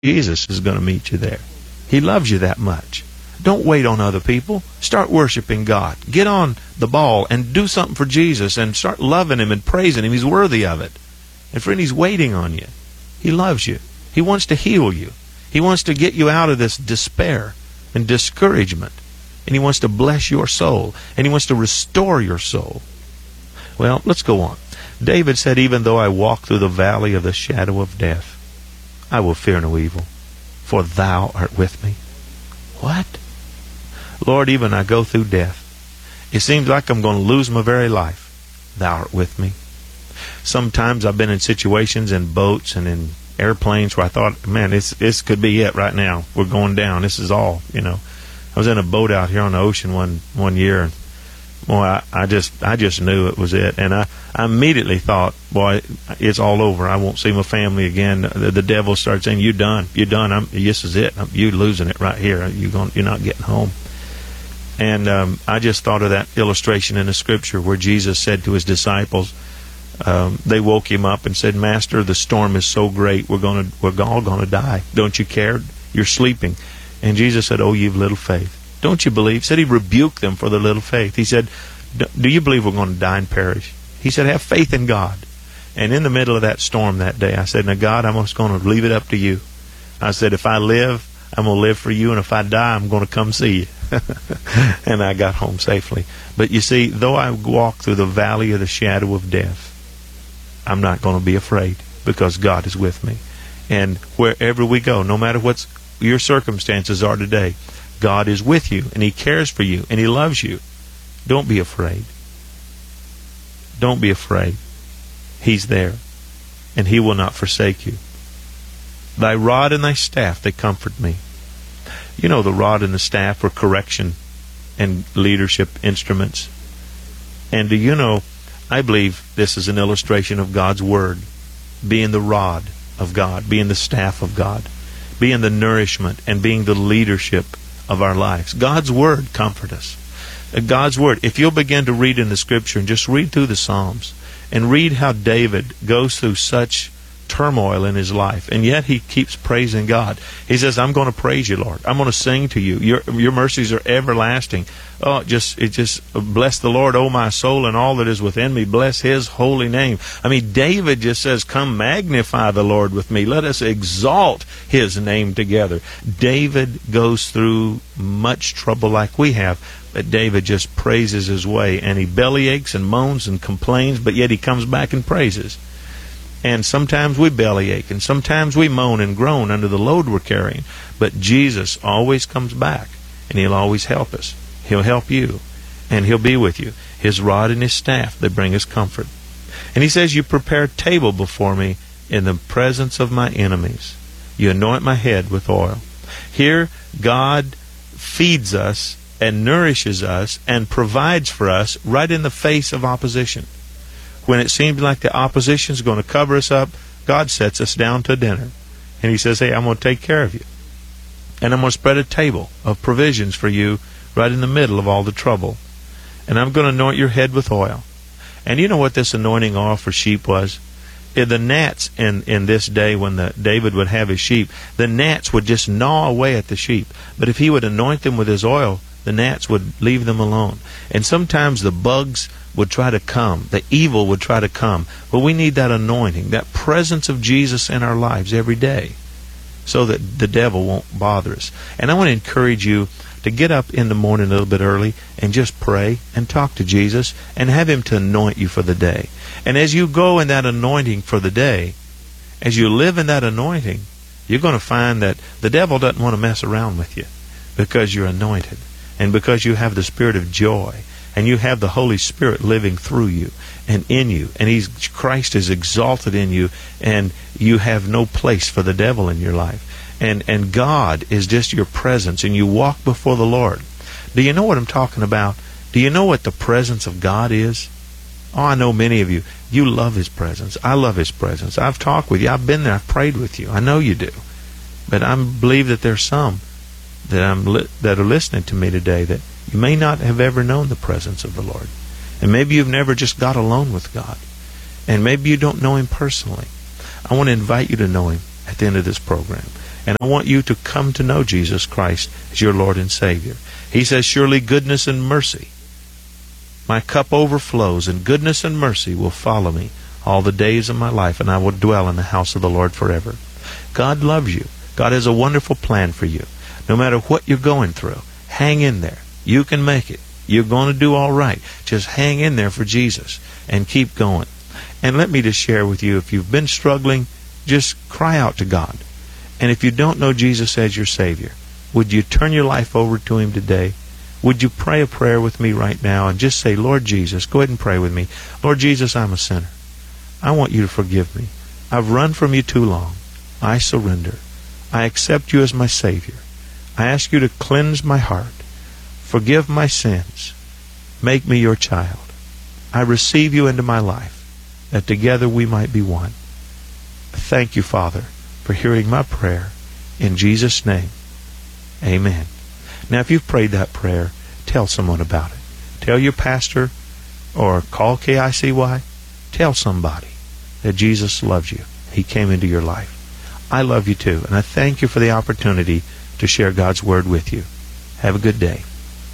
Jesus is going to meet you there. He loves you that much. Don't wait on other people. Start worshiping God. Get on the ball and do something for Jesus and start loving Him and praising Him. He's worthy of it. And friend, He's waiting on you. He loves you. He wants to heal you. He wants to get you out of this despair and discouragement. And He wants to bless your soul. And He wants to restore your soul. Well, let's go on. David said, even though I walk through the valley of the shadow of death, I will fear no evil, for Thou art with me. What? Lord, even I go through death. It seems like I'm going to lose my very life. Thou art with me. Sometimes I've been in situations in boats and in airplanes where I thought, man, this could be it right now. We're going down. This is all, I was in a boat out here on the ocean one year, and boy, I just knew it was it. And I immediately thought, boy, it's all over. I won't see my family again. The devil started saying, "You're done. You're done. This is it. You're losing it right here. You're not getting home." And I just thought of that illustration in the Scripture where Jesus said to His disciples, they woke Him up and said, "Master, the storm is so great. We're all going to die. Don't you care? You're sleeping." And Jesus said, "Oh, you've little faith. Don't you believe?" Said He rebuked them for their little faith. He said, "Do you believe we're going to die and perish?" He said, "Have faith in God." And in the middle of that storm that day, I said, "Now God, I'm just going to leave it up to You." I said, "If I live, I'm going to live for You, and if I die, I'm going to come see You." And I got home safely. But you see, though I walk through the valley of the shadow of death, I'm not going to be afraid because God is with me. And wherever we go, no matter what your circumstances are today, God is with you, and He cares for you, and He loves you. Don't be afraid. Don't be afraid. He's there, and He will not forsake you. Thy rod and Thy staff, they comfort me. You know, the rod and the staff were correction and leadership instruments. And do you know, I believe this is an illustration of God's Word being the rod of God, being the staff of God, being the nourishment and being the leadership of our lives. God's Word comfort us. God's Word, if you'll begin to read in the Scripture and just read through the Psalms and read how David goes through such turmoil in his life, and yet he keeps praising God. He says, "I'm going to praise You, Lord. I'm going to sing to You. Your mercies are everlasting." Oh, just bless the Lord, O my soul, and all that is within me. Bless His holy name. I mean, David just says, "Come magnify the Lord with me. Let us exalt His name together." David goes through much trouble like we have, but David just praises his way, and he bellyaches and moans and complains, but yet he comes back and praises. And sometimes we bellyache, and sometimes we moan and groan under the load we're carrying. But Jesus always comes back, and He'll always help us. He'll help you, and He'll be with you. His rod and His staff, they bring us comfort. And He says, "You prepare a table before me in the presence of my enemies. You anoint my head with oil." Here, God feeds us and nourishes us and provides for us right in the face of opposition. When it seems like the opposition is going to cover us up, God sets us down to dinner. And He says, "Hey, I'm going to take care of you. And I'm going to spread a table of provisions for you right in the middle of all the trouble. And I'm going to anoint your head with oil." And you know what this anointing oil for sheep was? The gnats in this day when David would have his sheep, the gnats would just gnaw away at the sheep. But if he would anoint them with his oil, the gnats would leave them alone. And sometimes the bugs would try to come. The evil would try to come. But we need that anointing, that presence of Jesus in our lives every day, so that the devil won't bother us. And I want to encourage you to get up in the morning a little bit early and just pray and talk to Jesus and have Him to anoint you for the day. And as you go in that anointing for the day, as you live in that anointing, you're going to find that the devil doesn't want to mess around with you because you're anointed and because you have the Spirit of joy. And you have the Holy Spirit living through you and in you. And Christ is exalted in you. And you have no place for the devil in your life. And God is just your presence. And you walk before the Lord. Do you know what I'm talking about? Do you know what the presence of God is? Oh, I know many of you. You love His presence. I love His presence. I've talked with you. I've been there. I've prayed with you. I know you do. But I believe that there's some that are listening to me today that you may not have ever known the presence of the Lord. And maybe you've never just got alone with God. And maybe you don't know Him personally. I want to invite you to know Him at the end of this program. And I want you to come to know Jesus Christ as your Lord and Savior. He says, surely goodness and mercy, my cup overflows, and goodness and mercy will follow me all the days of my life, and I will dwell in the house of the Lord forever. God loves you. God has a wonderful plan for you. No matter what you're going through, hang in there. You can make it. You're going to do all right. Just hang in there for Jesus and keep going. And let me just share with you, if you've been struggling, just cry out to God. And if you don't know Jesus as your Savior, would you turn your life over to Him today? Would you pray a prayer with me right now and just say, Lord Jesus, go ahead and pray with me. Lord Jesus, I'm a sinner. I want you to forgive me. I've run from you too long. I surrender. I accept you as my Savior. I ask you to cleanse my heart. Forgive my sins. Make me your child. I receive you into my life, that together we might be one. Thank you, Father, for hearing my prayer. In Jesus' name, amen. Now, if you've prayed that prayer, tell someone about it. Tell your pastor or call KICY. Tell somebody that Jesus loves you. He came into your life. I love you too, and I thank you for the opportunity to share God's Word with you. Have a good day.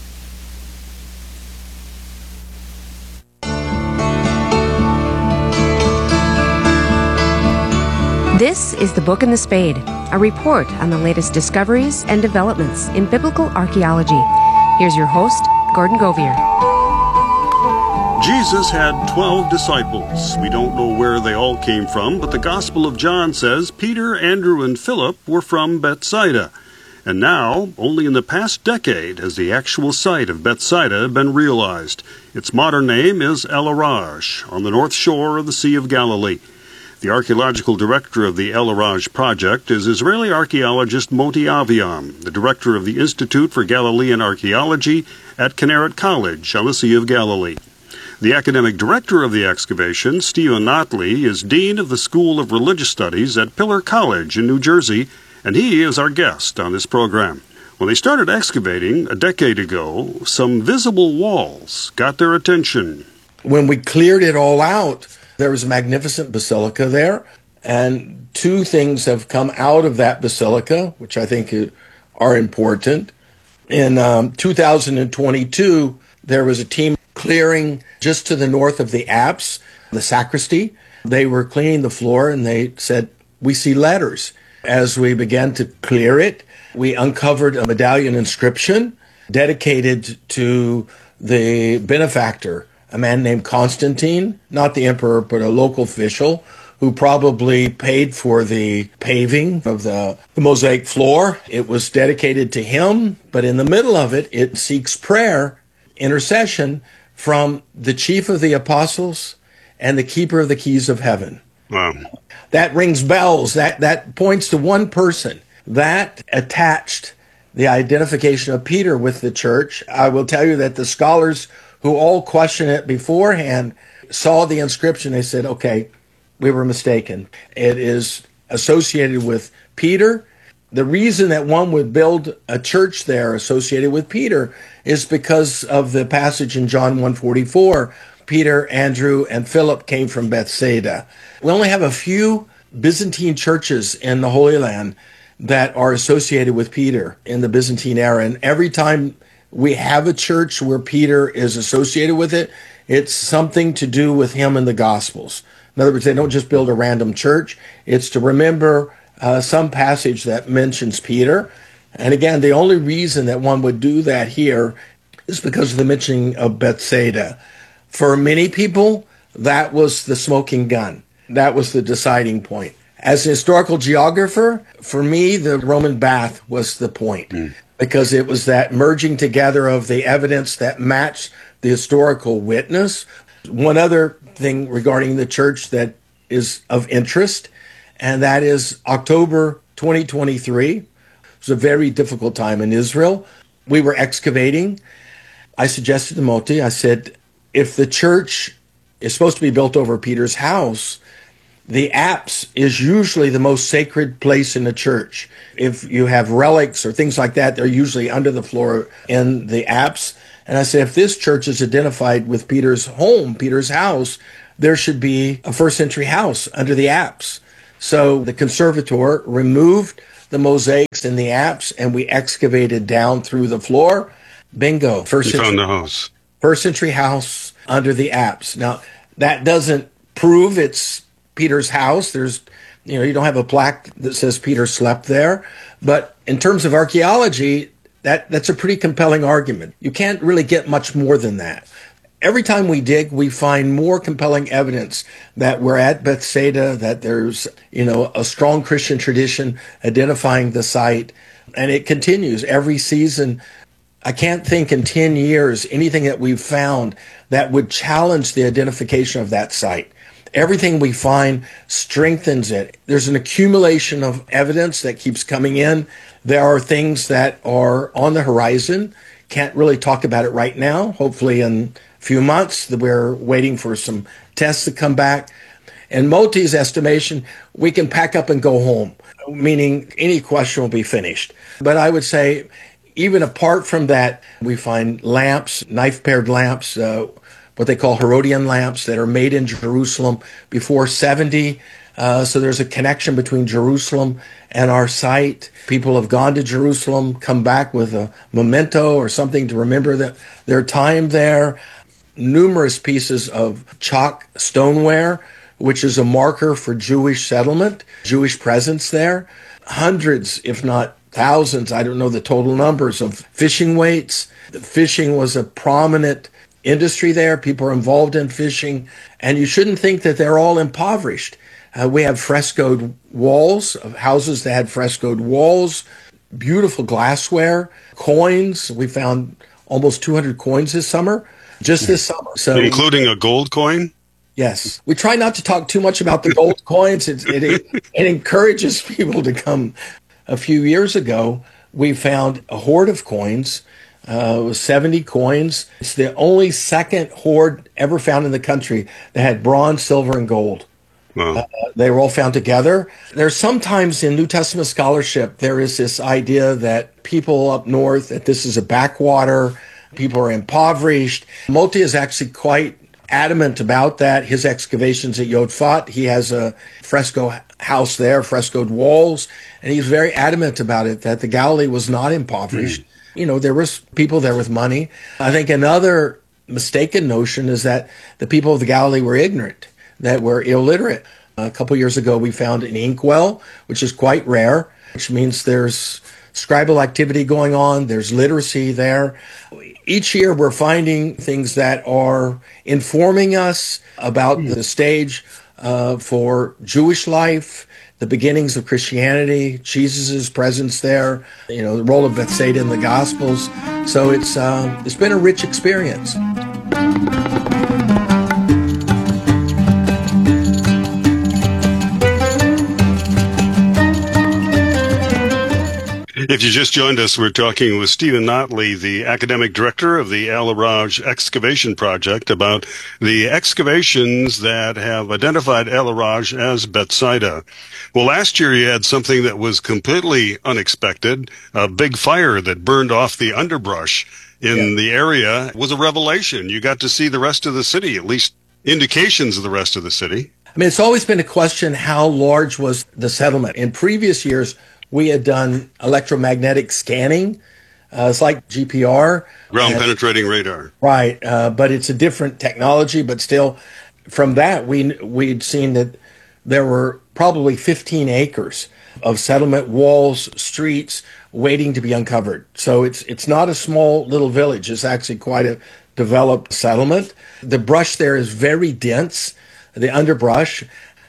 This is The Book and the Spade, a report on the latest discoveries and developments in biblical archaeology. Here's your host, Gordon Govier. Jesus had 12 disciples. We don't know where they all came from, but the Gospel of John says Peter, Andrew, and Philip were from Bethsaida. And now, only in the past decade, has the actual site of Bethsaida been realized. Its modern name is El Araj, on the north shore of the Sea of Galilee. The archaeological director of the El Araj project is Israeli archaeologist Moti Aviam, the director of the Institute for Galilean Archaeology at Kinneret College on the Sea of Galilee. The academic director of the excavation, Stephen Notley, is dean of the School of Religious Studies at Pillar College in New Jersey, and he is our guest on this program. When they started excavating a decade ago, some visible walls got their attention. When we cleared it all out, there was a magnificent basilica there, and two things have come out of that basilica, which I think are important. In 2022, there was a team clearing just to the north of the apse, the sacristy. They were cleaning the floor, and they said, we see letters. As we began to clear it, we uncovered a medallion inscription dedicated to the benefactor, a man named Constantine, not the emperor, but a local official who probably paid for the paving of the mosaic floor. It was dedicated to him, but in the middle of it, it seeks prayer, intercession from the chief of the apostles and the keeper of the keys of heaven. Wow. That rings bells. That points to one person. That attached the identification of Peter with the church. I will tell you that the scholars who all questioned it beforehand saw the inscription. They said, okay, we were mistaken. It is associated with Peter. The reason that one would build a church there associated with Peter is because of the passage in John 1:44. Peter, Andrew, and Philip came from Bethsaida. We only have a few Byzantine churches in the Holy Land that are associated with Peter in the Byzantine era. And every time we have a church where Peter is associated with it, it's something to do with him in the Gospels. In other words, they don't just build a random church. It's to remember some passage that mentions Peter. And again, the only reason that one would do that here is because of the mentioning of Bethsaida. For many people, that was the smoking gun. That was the deciding point. As a historical geographer, for me, the Roman bath was the point. Because it was that merging together of the evidence that matched the historical witness. One other thing regarding the church that is of interest, and that is October 2023. It was a very difficult time in Israel. We were excavating. I suggested to Moti, I said, if the church is supposed to be built over Peter's house, the apse is usually the most sacred place in the church. If you have relics or things like that, they're usually under the floor in the apse. And I said, if this church is identified with Peter's home, Peter's house, there should be a first century house under the apse. So the conservator removed the mosaics and the apse, and we excavated down through the floor. Bingo. You found the house. First century house under the apse. Now, that doesn't prove it's Peter's house. You don't have a plaque that says Peter slept there. But in terms of archaeology, that's a pretty compelling argument. You can't really get much more than that. Every time we dig, we find more compelling evidence that we're at Bethsaida, that there's, a strong Christian tradition identifying the site. And it continues every season. I can't think in 10 years anything that we've found that would challenge the identification of that site. Everything we find strengthens it. There's an accumulation of evidence that keeps coming in. There are things that are on the horizon. Can't really talk about it right now. Hopefully in a few months, we're waiting for some tests to come back. In Moti's estimation, we can pack up and go home, meaning any question will be finished. But I would say, even apart from that, we find lamps, knife-paired lamps, what they call Herodian lamps that are made in Jerusalem before 70. So there's a connection between Jerusalem and our site. People have gone to Jerusalem, come back with a memento or something to remember their time there. Numerous pieces of chalk stoneware, which is a marker for Jewish settlement, Jewish presence there. Hundreds, if not thousands, I don't know the total numbers, of fishing weights. Fishing was a prominent industry there. People are involved in fishing. And you shouldn't think that they're all impoverished. We have frescoed walls of houses that had frescoed walls, beautiful glassware, coins. We found almost 200 coins this summer, just this summer. So, including a gold coin? Yes. We try not to talk too much about the gold coins. It encourages people to come. A few years ago, we found a hoard of coins. It was 70 coins. It's the only second hoard ever found in the country that had bronze, silver, and gold. Wow. They were all found together. There's sometimes in New Testament scholarship, there is this idea that people up north, that this is a backwater, people are impoverished. Moti is actually quite adamant about that. His excavations at Yodfat, he has a fresco house there, frescoed walls, and he's very adamant about it, that the Galilee was not impoverished. There was people there with money. I think another mistaken notion is that the people of the Galilee were ignorant, that were illiterate. A couple years ago, we found an inkwell, which is quite rare, which means there's scribal activity going on, there's literacy there. Each year, we're finding things that are informing us about the stage for Jewish life, the beginnings of Christianity, Jesus' presence there, the role of Bethsaida in the Gospels. So it's been a rich experience. If you just joined us, we're talking with Stephen Notley, the academic director of the Al Araj Excavation Project, about the excavations that have identified Al Araj as Bethsaida. Well, last year you had something that was completely unexpected, a big fire that burned off the underbrush in the area. It was a revelation. You got to see the rest of the city, at least indications of the rest of the city. I mean, it's always been a question, how large was the settlement? In previous years, we had done electromagnetic scanning. It's like GPR. Ground penetrating radar. Right. But it's a different technology. But still, from that, we'd seen that there were probably 15 acres of settlement walls, streets, waiting to be uncovered. So it's not a small little village. It's actually quite a developed settlement. The brush there is very dense, the underbrush.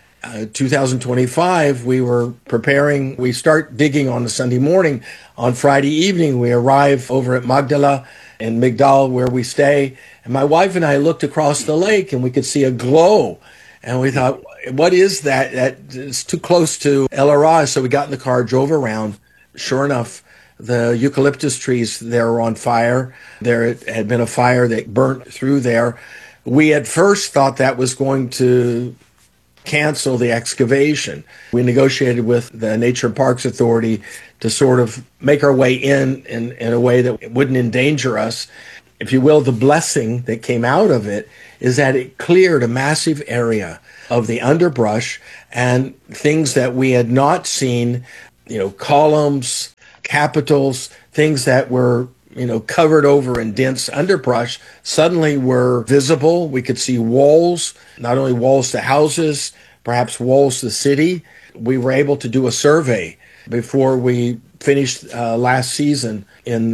2025, we were preparing. We start digging on a Sunday morning. On Friday evening, we arrive over at Magdala in Migdal, where we stay. And my wife and I looked across the lake, and we could see a glow. And we thought, what is that? It's too close to El Araj. So we got in the car, drove around. Sure enough, the eucalyptus trees there were on fire. There had been a fire that burnt through there. We at first thought that was going to cancel the excavation. We negotiated with the Nature and Parks Authority to sort of make our way in a way that wouldn't endanger us. If you will, the blessing that came out of it is that it cleared a massive area of the underbrush, and things that we had not seen columns, capitals, things that were covered over in dense underbrush suddenly were visible. We could see walls, not only walls to houses, perhaps walls to the city. We were able to do a survey before we finished last season in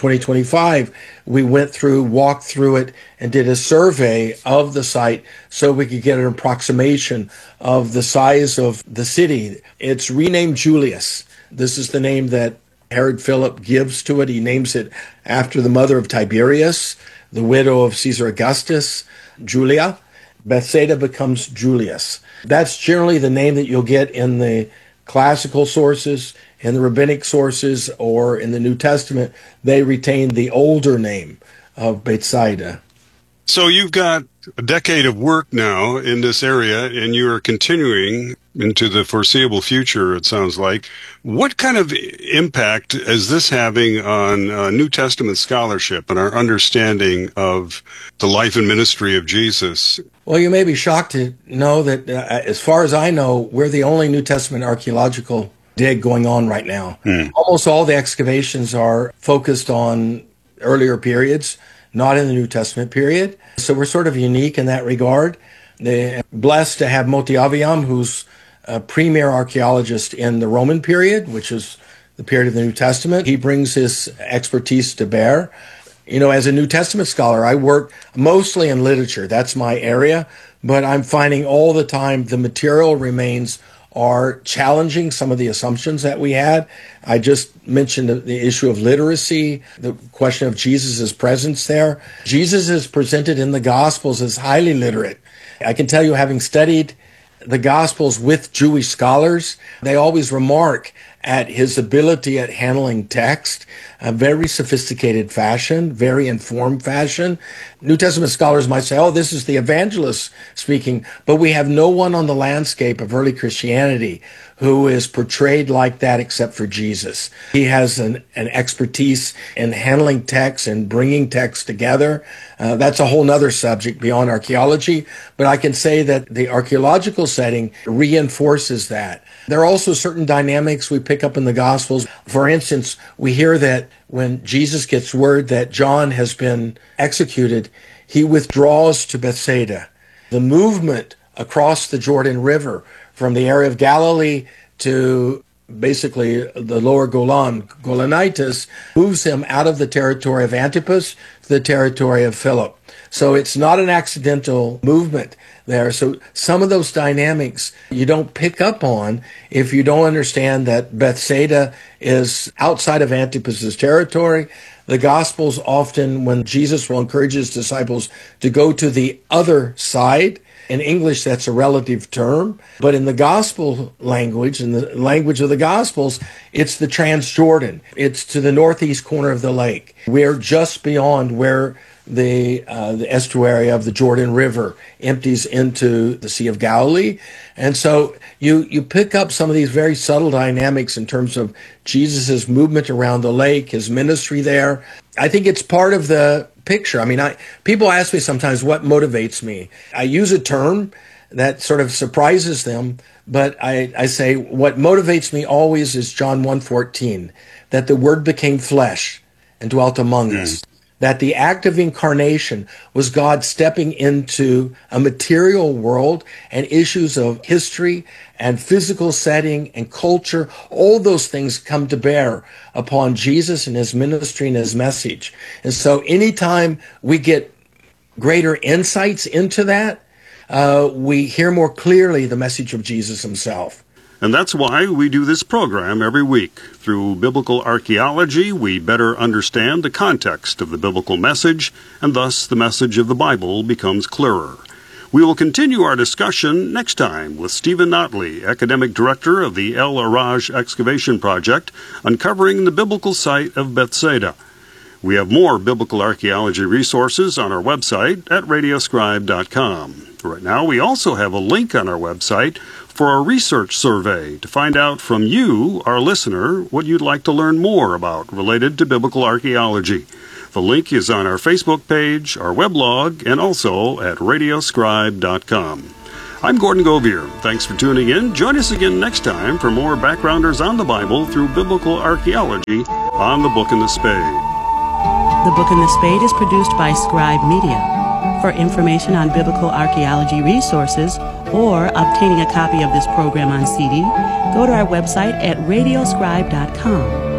2025. We walked through it, and did a survey of the site so we could get an approximation of the size of the city. It's renamed Julius. This is the name that Herod Philip gives to it. He names it after the mother of Tiberius, the widow of Caesar Augustus, Julia. Bethsaida becomes Julius. That's generally the name that you'll get in the classical sources, in the rabbinic sources, or in the New Testament. They retain the older name of Bethsaida. So you've got a decade of work now in this area, and you are continuing into the foreseeable future, it sounds like. What kind of impact is this having on New Testament scholarship and our understanding of the life and ministry of Jesus? Well, you may be shocked to know that, as far as I know, we're the only New Testament archaeological dig going on right now. Almost all the excavations are focused on earlier periods, not in the New Testament period. So we're sort of unique in that regard. They're blessed to have Moti Aviam, who's a premier archaeologist in the Roman period, which is the period of the New Testament. He brings his expertise to bear. As a New Testament scholar, I work mostly in literature. That's my area. But I'm finding all the time the material remains are challenging some of the assumptions that we had. I just mentioned the issue of literacy, the question of Jesus' presence there. Jesus is presented in the Gospels as highly literate. I can tell you, having studied the Gospels with Jewish scholars, they always remark at his ability at handling text, a very sophisticated fashion, very informed fashion. New Testament scholars might say, this is the evangelist speaking, but we have no one on the landscape of early Christianity who is portrayed like that except for Jesus. He has an expertise in handling text and bringing text together. That's a whole nother subject beyond archaeology, but I can say that the archaeological setting reinforces that. There are also certain dynamics we pick up in the Gospels. For instance, we hear that when Jesus gets word that John has been executed, he withdraws to Bethsaida. The movement across the Jordan River from the area of Galilee to basically the lower Golanites, moves him out of the territory of Antipas to the territory of Philip. So it's not an accidental movement there. So some of those dynamics you don't pick up on if you don't understand that Bethsaida is outside of Antipas's territory. The Gospels often, when Jesus will encourage his disciples to go to the other side, in English, that's a relative term, but in the gospel language, in the language of the Gospels, it's the Transjordan. It's to the northeast corner of the lake. We're just beyond where the estuary of the Jordan River empties into the Sea of Galilee. And so you pick up some of these very subtle dynamics in terms of Jesus' movement around the lake, his ministry there. I think it's part of the picture. I mean, people ask me sometimes what motivates me. I use a term that sort of surprises them, but I say what motivates me always is John 1:14, that the Word became flesh and dwelt among us. That the act of incarnation was God stepping into a material world and issues of history and physical setting and culture. All those things come to bear upon Jesus and his ministry and his message. And so anytime we get greater insights into that, we hear more clearly the message of Jesus himself. And that's why we do this program every week. Through biblical archaeology, we better understand the context of the biblical message, and thus the message of the Bible becomes clearer. We will continue our discussion next time with Stephen Notley, Academic Director of the El Araj Excavation Project, uncovering the biblical site of Bethsaida. We have more biblical archaeology resources on our website at radioscribe.com. Right now, we also have a link on our website for a research survey to find out from you, our listener, what you'd like to learn more about related to biblical archaeology. The link is on our Facebook page, our weblog, and also at radioscribe.com. I'm Gordon Govier. Thanks for tuning in. Join us again next time for more Backgrounders on the Bible through Biblical Archaeology on The Book and the Spade. The Book and the Spade is produced by Scribe Media. For information on biblical archaeology resources or obtaining a copy of this program on CD, go to our website at radioscribe.com.